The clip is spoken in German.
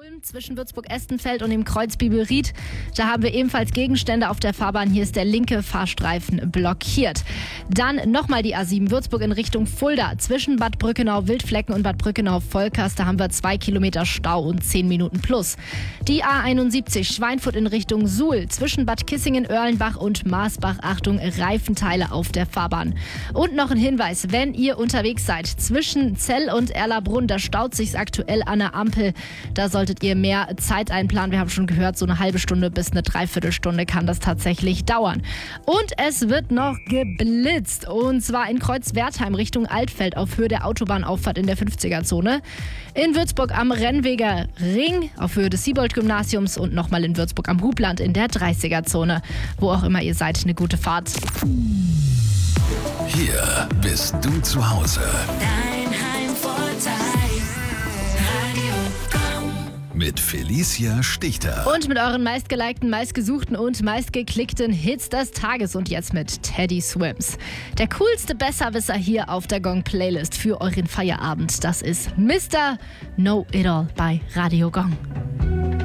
Ulm zwischen Würzburg-Estenfeld und dem Kreuz Bibelried. Da haben wir ebenfalls Gegenstände auf der Fahrbahn. Hier ist der linke Fahrstreifen blockiert. Dann nochmal die A7 Würzburg in Richtung Fulda. Zwischen Bad Brückenau-Wildflecken und Bad Brückenau-Volkers. Da haben wir 2 Kilometer Stau und 10 Minuten plus. Die A71 Schweinfurt in Richtung Suhl. Zwischen Bad Kissingen-Oerlenbach und Maasbach. Achtung, Reifenteile auf der Fahrbahn. Und noch ein Hinweis, wenn ihr unterwegs seid, zwischen Zell und Erlabrunn, da staut sich's aktuell an der Ampel. Da solltet ihr mehr Zeit einplanen. Wir haben schon gehört, so eine halbe Stunde bis eine Dreiviertelstunde kann das tatsächlich dauern. Und es wird noch geblitzt. Und zwar in Kreuzwertheim Richtung Altfeld auf Höhe der Autobahnauffahrt in der 50er-Zone. In Würzburg am Rennweger Ring auf Höhe des Siebold-Gymnasiums und nochmal in Würzburg am Hubland in der 30er-Zone. Wo auch immer ihr seid, eine gute Fahrt. Hier bist du zu Hause. Dein Heimvorteil. Radio Gong. Mit Felicia Stichter. Und mit euren meistgelikten, meistgesuchten und meistgeklickten Hits des Tages. Und jetzt mit Teddy Swims. Der coolste Besserwisser hier auf der Gong-Playlist für euren Feierabend. Das ist Mr. Know It All bei Radio Gong.